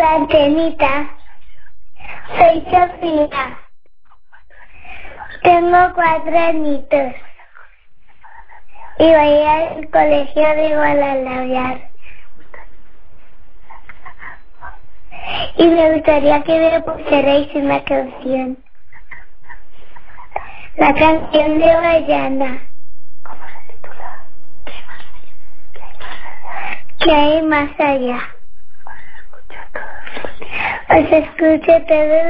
la antenita. Soy Sofía. Tengo 4 añitos. Y voy al colegio de Guadalajara. Y me gustaría que me pusierais una canción. La canción de Bayana. ¿Cómo se titula? ¿Qué hay más allá? Os escucho todos los días. Os escucho todos